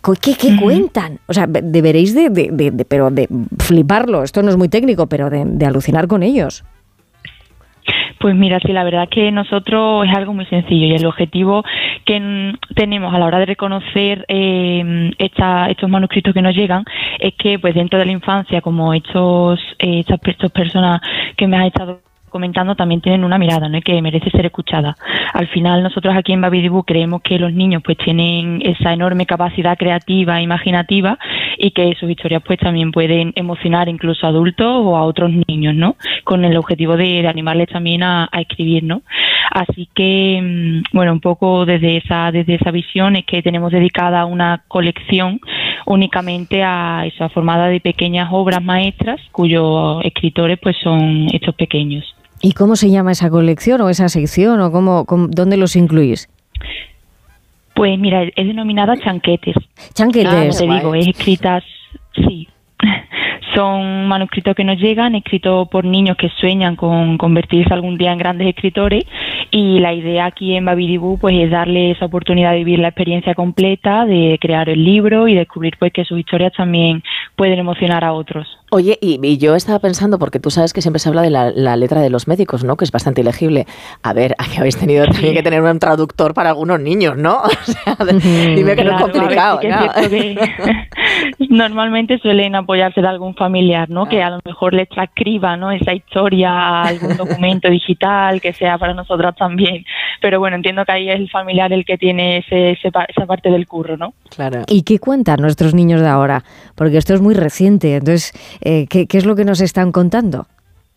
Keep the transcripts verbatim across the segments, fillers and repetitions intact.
¿Qué, qué mm. cuentan? O sea, deberéis de, de, de, de, pero de fliparlo, esto no es muy técnico, pero de, de alucinar con ellos. Pues mira, sí, la verdad que nosotros es algo muy sencillo y el objetivo que n- tenemos a la hora de reconocer eh, esta, estos manuscritos que nos llegan es que pues dentro de la infancia, como estos, eh, estas, estas personas que me han estado comentando también tienen una mirada, ¿no?, que merece ser escuchada. Al final nosotros aquí en Babidibú creemos que los niños pues tienen esa enorme capacidad creativa e imaginativa y que sus historias pues también pueden emocionar incluso a adultos o a otros niños, ¿no?, con el objetivo de, de animarles también a, a escribir, ¿no? Así que, bueno, un poco desde esa desde esa visión es que tenemos dedicada una colección únicamente a esa formada de pequeñas obras maestras cuyos escritores pues son estos pequeños. ¿Y cómo se llama esa colección o esa sección o cómo, cómo dónde los incluís? Pues mira, es denominada Chanquetes. Chanquetes. Ah, te digo, es escritas, sí. Son manuscritos que nos llegan, escritos por niños que sueñan con convertirse algún día en grandes escritores, y la idea aquí en Babidibú pues es darle esa oportunidad de vivir la experiencia completa, de crear el libro y descubrir pues que sus historias también pueden emocionar a otros. Oye, y, y yo estaba pensando, porque tú sabes que siempre se habla de la, la letra de los médicos, ¿no?, que es bastante ilegible. A ver, aquí habéis tenido también que tener un traductor para algunos niños, ¿no? O sea, dime que claro, no es complicado. Ver, sí que es que normalmente suelen apoyarse de algún familiar, ¿no?, que a lo mejor les transcriba, ¿no?, esa historia a algún documento digital que sea para nosotras también. Pero bueno, entiendo que ahí es el familiar el que tiene ese, ese, esa parte del curro, ¿no? Claro. ¿Y qué cuentan nuestros niños de ahora? Porque esto es muy reciente, entonces, eh, ¿qué, qué es lo que nos están contando?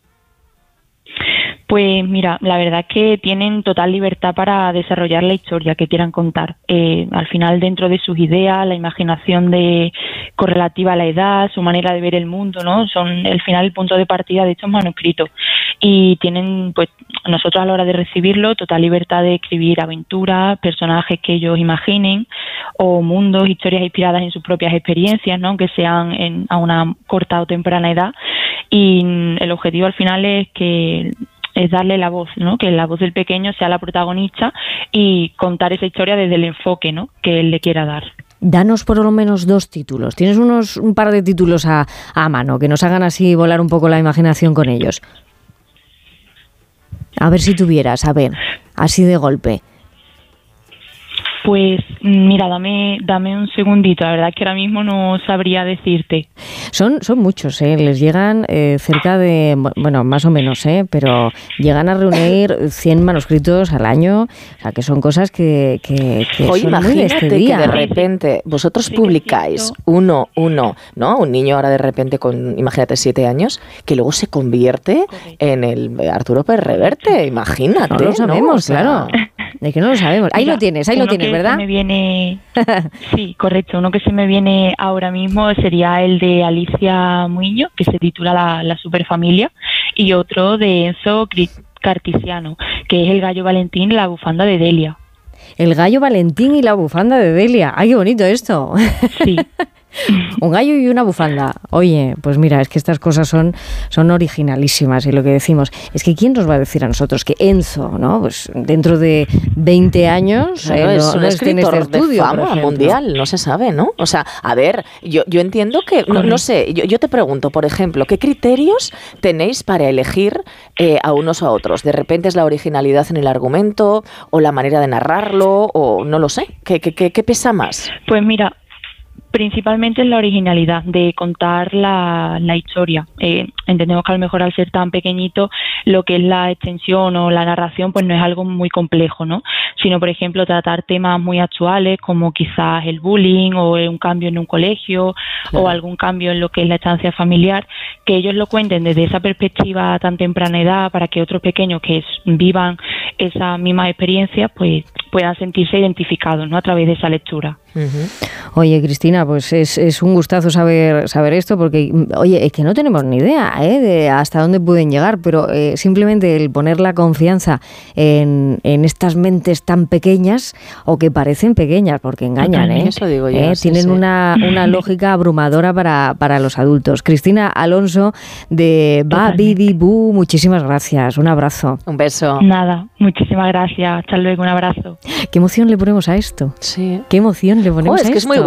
Pues mira, la verdad es que tienen total libertad para desarrollar la historia que quieran contar. Eh, al final, dentro de sus ideas, la imaginación de correlativa a la edad, su manera de ver el mundo, ¿no?, son al final el punto de partida de estos manuscritos. Y tienen, pues, nosotros a la hora de recibirlo, total libertad de escribir aventuras, personajes que ellos imaginen, o mundos, historias inspiradas en sus propias experiencias, ¿no?, aunque sean en, a una corta o temprana edad. Y el objetivo al final es que es darle la voz, ¿no?, que la voz del pequeño sea la protagonista y contar esa historia desde el enfoque, ¿no?, que él le quiera dar. Danos por lo menos dos títulos. Tienes unos un par de títulos a, a mano que nos hagan así volar un poco la imaginación con ellos. A ver si tuvieras, a ver, así de golpe. Pues mira, dame dame un segundito, la verdad es que ahora mismo no sabría decirte. Son son muchos, ¿eh? Les llegan eh, cerca de, bueno, más o menos, ¿eh? Pero llegan a reunir cien manuscritos al año, o sea, que son cosas que, que, que Oye, son muy de este día. Que de repente vosotros sí, publicáis uno, uno, ¿no? Un niño ahora de repente con, imagínate, siete años, que luego se convierte Correcto. en el Arturo Pérez Reverte, imagínate. No lo sabemos, ¿no? O sea, claro. De que no lo sabemos. Ahí Mira, lo tienes, ahí lo tienes, ¿verdad? Se me viene, sí, correcto. Uno que se me viene ahora mismo sería el de Alicia Muiño, que se titula La, la Superfamilia, y otro de Enzo Cartisiano, que es El Gallo Valentín y la bufanda de Delia. El Gallo Valentín y la bufanda de Delia. ¡Ay, qué bonito esto! Sí. Un gallo y una bufanda. Oye, pues mira, es que estas cosas son, son originalísimas, y lo que decimos es que ¿quién nos va a decir a nosotros que Enzo, ¿no? Pues dentro de veinte años claro, eh, es no, un no escritor este estudio, de fama mundial, no se sabe, ¿no? O sea, a ver, yo, yo entiendo que, no, no sé, yo, yo te pregunto, por ejemplo, ¿qué criterios tenéis para elegir eh, a unos o a otros? ¿De repente es la originalidad en el argumento o la manera de narrarlo o no lo sé? ¿Qué, qué, qué, qué pesa más? Pues mira, principalmente es la originalidad de contar la, la historia. Eh, entendemos que a lo mejor al ser tan pequeñito lo que es la extensión o la narración pues no es algo muy complejo, ¿no? Sino, por ejemplo, tratar temas muy actuales como quizás el bullying o un cambio en un colegio, claro, o algún cambio en lo que es la estancia familiar, que ellos lo cuenten desde esa perspectiva a tan temprana edad para que otros pequeños que vivan esa misma experiencia pues puedan sentirse identificados, ¿no?, a través de esa lectura. Uh-huh. Oye, Cristina, pues es, es un gustazo saber saber esto, porque, oye, es que no tenemos ni idea ¿eh? de hasta dónde pueden llegar, pero eh, simplemente el poner la confianza en, en estas mentes tan pequeñas, o que parecen pequeñas, porque engañan, ¿eh? Eso digo yo, ¿Eh? sí, Tienen sí. Una, una lógica abrumadora para, para los adultos. Cristina Alonso, de Babidibú, muchísimas gracias, un abrazo. Un beso. Nada, muchísimas gracias, hasta luego, un abrazo. ¿Qué emoción le ponemos a esto? Sí. ¿Qué emoción le ponemos oh, es a que esto? Es muy